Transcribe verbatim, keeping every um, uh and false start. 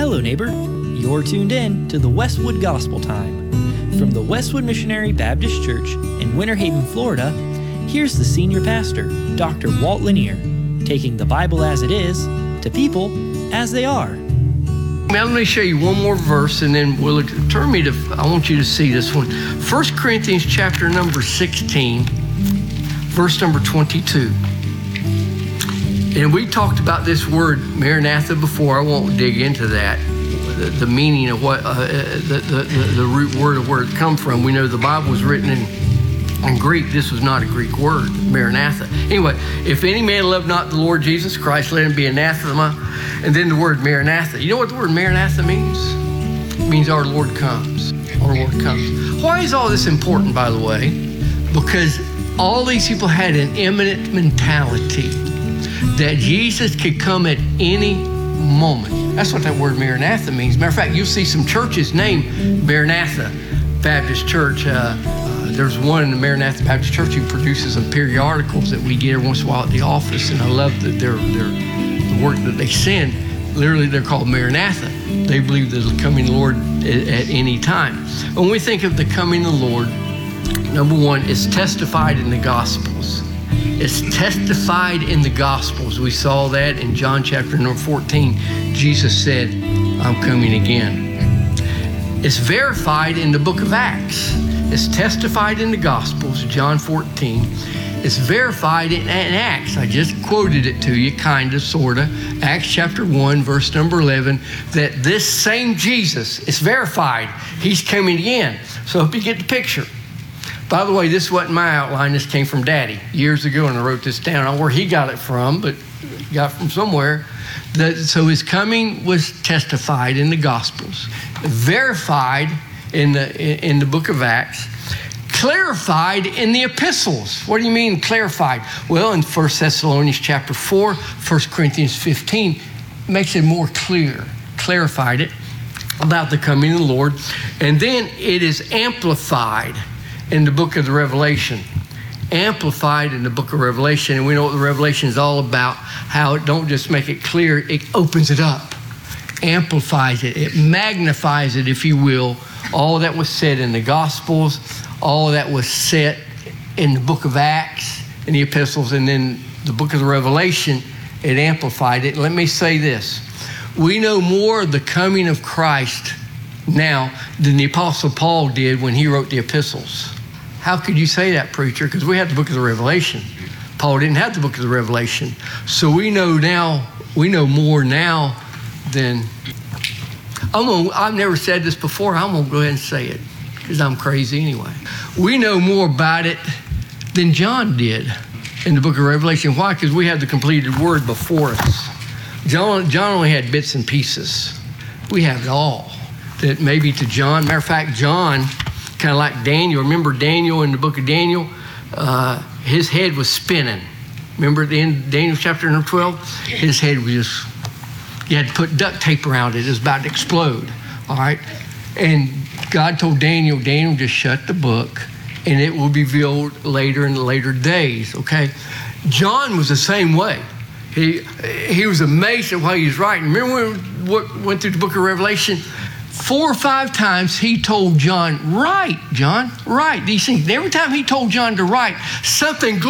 Hello, neighbor. You're tuned in to the Westwood Gospel Time. From the Westwood Missionary Baptist Church in Winter Haven, Florida, here's the senior pastor, Doctor Walt Lanier, taking the Bible as it is to people as they are. Now, let me show you one more verse, and then we'll look, turn me to, I want you to see this one. First Corinthians chapter number sixteen, verse number twenty-two. And we talked about this word, Maranatha, before. I won't dig into that. The, the meaning of what, uh, the, the, the, the root word of where it come from. We know the Bible was written in, in Greek. This was not a Greek word, Maranatha. Anyway, if any man love not the Lord Jesus Christ, let him be anathema. And then the word Maranatha. You know what the word Maranatha means? It means our Lord comes. Our Lord comes. Why is all this important, by the way? Because all these people had an imminent mentality that Jesus could come at any moment. That's what that word Maranatha means. Matter of fact, you'll see some churches named Maranatha Baptist Church. Uh, uh, there's one in the Maranatha Baptist Church who produces some periodicals that we get every once in a while at the office, and I love that they're, they're, the work that they send. Literally, they're called Maranatha. They believe there's a coming Lord at, at any time. When we think of the coming of the Lord, number one, it's testified in the Gospels. It's testified in the Gospels. We saw that in John chapter number fourteen. Jesus said, I'm coming again. It's verified in the book of Acts. It's testified in the Gospels, John fourteen. It's verified in, in Acts. I just quoted it to you, kind of, sort of. Acts chapter one, verse number eleven, that this same Jesus, it's verified. He's coming again. So I hope you get the picture. By the way, this wasn't my outline. This came from Daddy years ago, and I wrote this down. I don't know where he got it from, but he got it from somewhere. That, so his coming was testified in the Gospels, verified in the in the book of Acts, clarified in the epistles. What do you mean clarified? Well, in First Thessalonians chapter four, First Corinthians fifteen, makes it more clear, clarified it about the coming of the Lord. And then it is amplified in the book of the Revelation. Amplified in the book of Revelation. And we know what the Revelation is all about, how it don't just make it clear, it opens it up, amplifies it, it magnifies it, if you will. All that was said in the Gospels, all that was said in the book of Acts, in the epistles, and then the book of the Revelation, it amplified it. Let me say this. We know more of the coming of Christ now than the Apostle Paul did when he wrote the epistles. How could you say that, preacher? Because we have the book of the Revelation. Paul didn't have the book of the Revelation. So we know now, we know more now than, I'm gonna, I've never said this before, I'm gonna go ahead and say it, because I'm crazy anyway. We know more about it than John did in the book of Revelation. Why? Because we have the completed word before us. John, John only had bits and pieces. We have it all. That maybe to John, matter of fact, John, kind of like Daniel. Remember Daniel in the book of Daniel? Uh, his head was spinning. Remember at the end of Daniel chapter number twelve? His head was just, you had to put duct tape around it. It was about to explode, all right? And God told Daniel, Daniel, just shut the book, and it will be revealed later in the later days, okay? John was the same way. He, he was amazed at what he was writing. Remember when we went through the book of Revelation? Four or five times he told John, write, John, write these things. And every time he told John to write, something